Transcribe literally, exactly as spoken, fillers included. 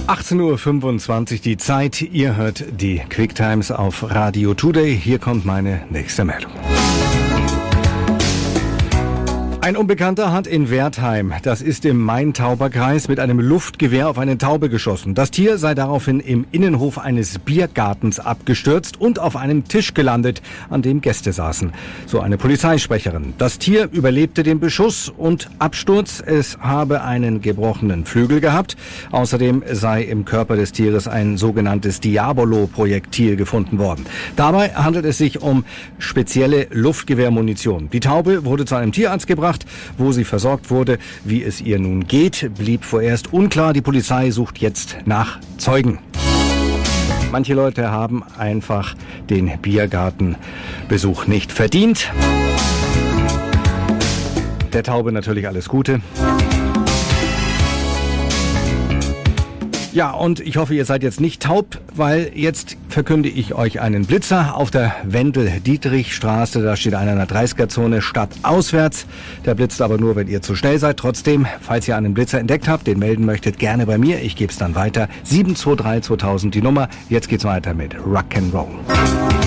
achtzehn Uhr fünfundzwanzig die Zeit. Ihr hört die Quick Times auf Radio Today. Hier kommt meine nächste Meldung. Ein Unbekannter hat in Wertheim, das ist im Main-Tauber-Kreis, mit einem Luftgewehr auf eine Taube geschossen. Das Tier sei daraufhin im Innenhof eines Biergartens abgestürzt und auf einem Tisch gelandet, an dem Gäste saßen. So eine Polizeisprecherin. Das Tier überlebte den Beschuss und Absturz. Es habe einen gebrochenen Flügel gehabt. Außerdem sei im Körper des Tieres ein sogenanntes Diabolo-Projektil gefunden worden. Dabei handelt es sich um spezielle Luftgewehrmunition. Die Taube wurde zu einem Tierarzt gebracht, wo sie versorgt wurde. Wie es ihr nun geht, blieb vorerst unklar. Die Polizei sucht jetzt nach Zeugen. Manche Leute haben einfach den Biergartenbesuch nicht verdient. Der Taube natürlich alles Gute. Ja, und ich hoffe, ihr seid jetzt nicht taub, weil jetzt verkünde ich euch einen Blitzer auf der Wendel-Dietrich-Straße. Da steht einer in der dreißiger-Zone stadtauswärts. Der blitzt aber nur, wenn ihr zu schnell seid. Trotzdem, falls ihr einen Blitzer entdeckt habt, den melden möchtet, gerne bei mir. Ich gebe es dann weiter. sieben zwei drei zweitausend die Nummer. Jetzt geht's weiter mit Rock'n'Roll.